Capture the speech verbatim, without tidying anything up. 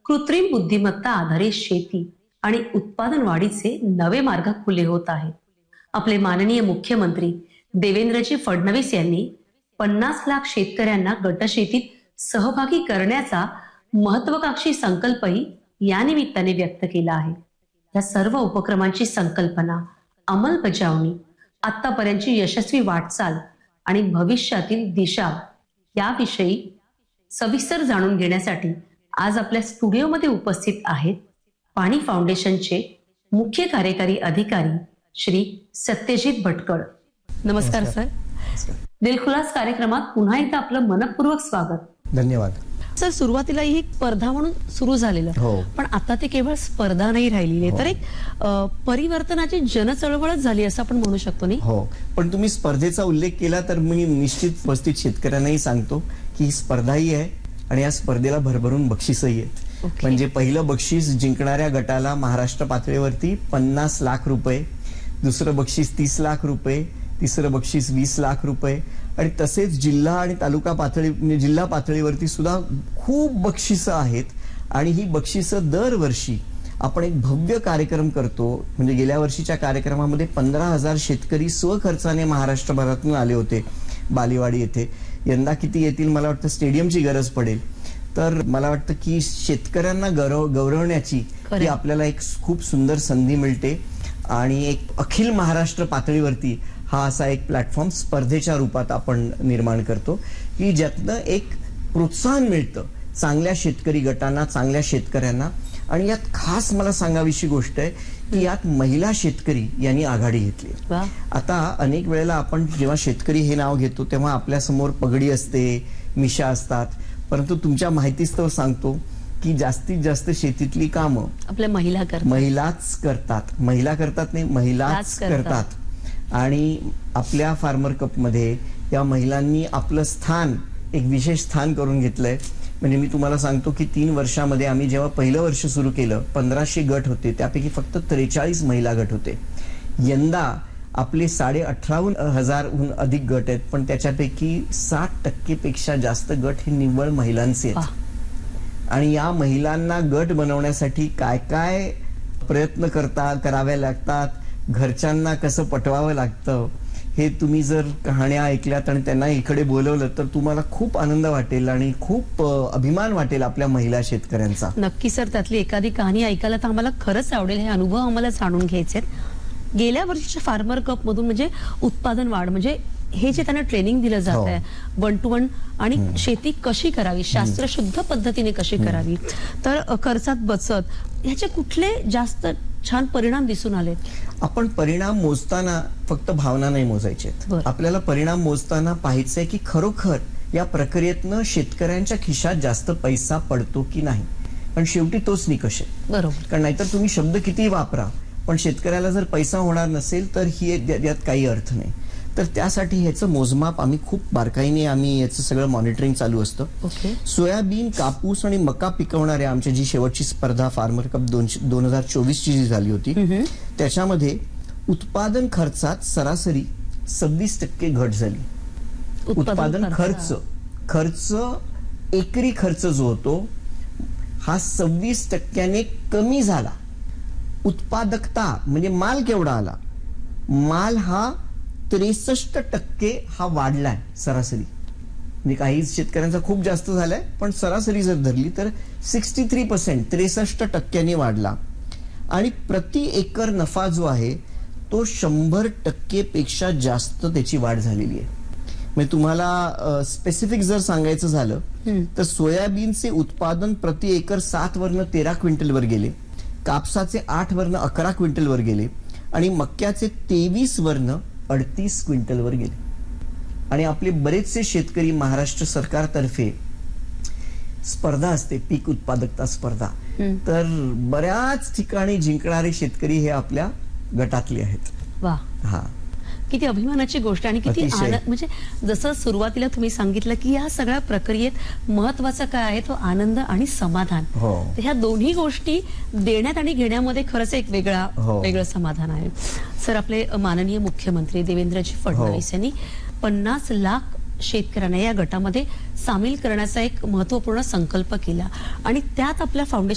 कृत्रिम बुद्धिमत्ता आधारित शेती आणि उत्पादन वाढीचे नवे मार्ग खुले होत आहेत. आपले माननीय मुख्यमंत्री देवेंद्रजी फडणवीस यांनी पन्नास लाख शेतकऱ्यांना गटशेतीत सहभागी करण्याचा महत्वाकांक्षी संकल्पही या निमित्ताने व्यक्त केला आहे. या सर्व उपक्रमांची संकल्पना, अंमलबजावणी, आतापर्यंतची यशस्वी वाटचाल आणि भविष्यातील दिशा याविषयी सविस्तर जाणून घेण्यासाठी आज आपल्या स्टुडिओमध्ये उपस्थित आहेत पाणी फाउंडेशनचे मुख्य कार्यकारी अधिकारी श्री सत्यजित भटकळ. नमस्कार सर. दिलखुलास कार्यक्रमात पुन्हा एकदा आपलं मनपूर्वक स्वागत. धन्यवाद सर. सुरुवातीला ही स्पर्धा म्हणून सुरू झालेलं, हो. पण आता ते केवळ स्पर्धा नाही राहिली, तर एक परिवर्तनाची जनचळवळच झाली असं आपण म्हणू शकतो नाही. हो, पण तुम्ही स्पर्धेचा उल्लेख केला तर मी निश्चित उपस्थित शेतकऱ्यांनाही सांगतो की ही स्पर्धाही आहे आणि या स्पर्धेला भरभरून बक्षीसही आहेत. म्हणजे पहिलं बक्षीस जिंकणाऱ्या गटाला महाराष्ट्र पातळीवरती पन्नास लाख रुपये, दुसरं बक्षीस तीस लाख रुपये, तिसरं बक्षीस वीस लाख रुपये आणि तसेच जिल्हा आणि तालुका पातळी जिल्हा पातळीवरती सुद्धा खूप बक्षिसं आहेत. आणि ही बक्षिसं दरवर्षी आपण एक भव्य कार्यक्रम करतो. म्हणजे गेल्या वर्षीच्या कार्यक्रमामध्ये पंधरा हजार शेतकरी स्वखर्चाने महाराष्ट्रभरातून आले होते बालेवाडी येथे. यंदा किती येतील मला वाटतं स्टेडियमची गरज पडेल. तर मला वाटतं की शेतकऱ्यांना गौरव गौरवण्याची ही आपल्याला एक खूप सुंदर संधी मिळते आणि एक अखिल महाराष्ट्र पातळीवरती हा असा एक प्लॅटफॉर्म स्पर्धेच्या रूपात आपण निर्माण करतो की ज्यातनं एक प्रोत्साहन मिळतं चांगल्या शेतकरी गटांना, चांगल्या शेतकऱ्यांना. आणि यात खास मला सांगावीशी गोष्ट आहे की यात महिला शेतकरी यांनी आघाडी घेतली. आता अनेक वेळेला आपण जेव्हा शेतकरी हे नाव घेतो तेव्हा आपल्या समोर पगडी असते, मिशा असतात, परंतु तुमच्या माहितीस्तव सांगतो की जास्तीत जास्त शेतीतली कामं आपल्या महिला करतात, महिलाच करतात महिला करतात नाही महिलाच करतात. आणि आपल्या फार्मर कप मध्ये या महिलांनी आपलं स्थान एक विशेष स्थान करून घेतलंय. म्हणजे मी तुम्हाला सांगतो की तीन वर्षामध्ये आम्ही जेव्हा पहिलं वर्ष सुरू केलं पंधराशे गट होते, त्यापैकी फक्त त्रेचाळीस महिला गट होते. यंदा आपले साडे अठराहून हजारहून अधिक गट आहेत, पण त्याच्यापैकी साठ टक्के पेक्षा जास्त गट हे निव्वळ महिलांचे आहेत. आणि या महिलांना गट बनवण्यासाठी काय काय प्रयत्न करता कराव्या लागतात, घरच्यांना कसं पटवावं लागतं, हे तुम्ही जर कहाण्या ऐकल्यात आणि त्यांना इकडे बोलवलं तर तुम्हाला खूप आनंद वाटेल आणि खूप अभिमान वाटेल आपल्या महिला शेतकऱ्यांचा. नक्की सर, त्यातली एखादी कहाणी ऐकायला तर आम्हाला खरंच आवडेल. हे अनुभव आम्हाला जाणून घ्यायचे. गेल्या वर्षीच्या फार्मर कप मधून म्हणजे उत्पादन वाढ, म्हणजे हे जे त्यांना ट्रेनिंग दिलं जात आहे वन टू वन, आणि शेती कशी करावी, शास्त्रशुद्ध पद्धतीने कशी करावी, तर खर्चात बचत, ह्याचे कुठले जास्त छान परिणाम दिसून आले? आपण परिणाम मोजताना फक्त भावना नाही मोजायचे, आपल्याला परिणाम मोजताना पाहायचंय की खरोखर या प्रक्रियेतनं शेतकऱ्यांच्या खिशात जास्त पैसा पडतो की नाही. पण शेवटी तोच निकष आहे. बरोबर. कारण नाहीतर तुम्ही शब्द किती वापरा पण शेतकऱ्याला जर पैसा होणार नसेल तर ही यात काही अर्थ नाही. तर त्यासाठी ह्याचं मोजमाप आम्ही खूप बारकाईने आम्ही याचं सगळं मॉनिटरिंग चालू असतं. सोयाबीन, कापूस आणि मका पिकवणाऱ्या आमची जी शेवटची स्पर्धा फार्मर कप दोन हजार चोवीस ची जी झाली होती त्याच्यामध्ये उत्पादन खर्चात सरासरी सव्वीस टक्के घट झाली. उत्पादन खर्च खर्च एकरी खर्च जो होतो हा सव्वीस टक्क्याने कमी झाला. उत्पादकता म्हणजे माल केवढा आला, माल हा त्रेसष्ट टक्के हा वाढलाय सरासरी. म्हणजे काही शेतकऱ्यांचा खूप जास्त झालाय पण सरासरी जर धरली तर सिक्स्टी थ्री पर्सेंट त्रेसष्ट टक्क्यांनी वाढला. आणि प्रति एकर नफा जो आहे तो शंभर टक्के पेक्षा जास्त त्याची वाढ झालेली आहे. म्हणजे तुम्हाला स्पेसिफिक जर सांगायचं झालं तर सोयाबीनचे उत्पादन प्रति एकर सात वरनं तेरा क्विंटल वर गेले, कापसाचे आठ वरनं अकरा क्विंटल वर गेले आणि मक्याचे तेवीस वरनं अडतीस क्विंटल वर गेले. आणि आपले बरेचसे शेतकरी महाराष्ट्र सरकारतर्फे स्पर्धा असते पीक उत्पादकता स्पर्धा, तर बऱ्याच ठिकाणी जिंकणारे शेतकरी हे आपल्या गटातले आहेत. वा, हा किती अभिमानाची गोष्ट आणि किती आनंद. म्हणजे जसं सुरुवातीला तुम्ही सांगितलं की या सगळ्या प्रक्रियेत महत्वाचं काय आहे तो आनंद आणि समाधान. ह्या दोन्ही गोष्टी देण्यात आणि घेण्यामध्ये खरंच एक वेगळा वेगळं समाधान आहे. सर, आपले माननीय मुख्यमंत्री देवेंद्रजी फडणवीस यांनी पन्नास लाख शेतकऱ्यांना या गटामध्ये सामील करण्याचा एक महत्वपूर्ण संकल्प केला आणि त्यात आपल्या फाउंडेशन